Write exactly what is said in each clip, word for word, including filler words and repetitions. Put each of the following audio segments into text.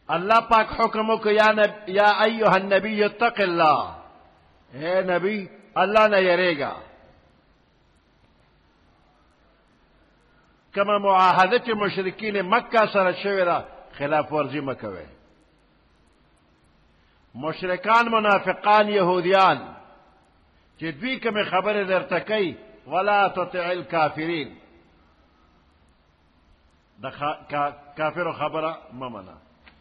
اللہ پاک حکمو کہ یا, نب یا ایوہ النبی اتق اللہ، اے نبی اللہ نہ یرے گا. کما معاہدہ چی مشرکین مکہ سر شویرہ خلاف ورزی مکوے. مشرکان منافقان یہودیان چی دوی کمی خبر در تکی ولا تطع الكافرین، دا کافر خبر ممنا.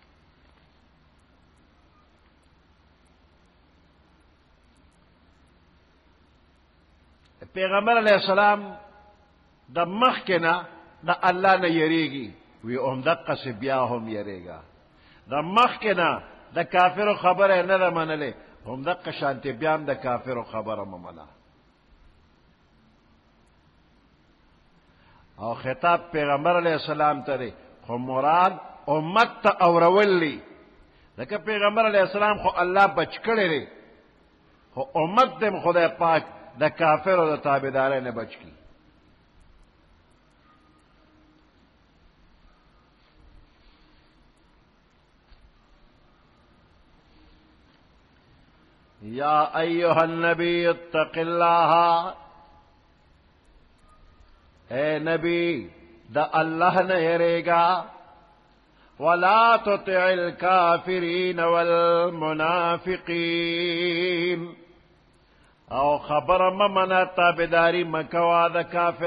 پیغمبر علیہ السلام دا مخ کے نا دا اللہ نہ یریگی وی ام دقا سے بیا ہم یرے گا. دا مخ کے نا دا کافر خبر ہے نہ دا منلے ہم دقا شانتی بیام دا کافر خبر ممنا. او خطاب پیغمبر علیہ السلام ترے خو مراد امت تا اورولی. لیکن پیغمبر علیہ السلام خو اللہ بچ کرے رے، خو امت دم خدا پاک دا کافر و دا تابدارے نے بچ کی. یا ایوہ النبی اتق اللہ، اے نبی دا اللہ نہ یرے گا. ولا تطع الکافرین والمنافقین، او خبر ممنا تابداری مکوا دا کافر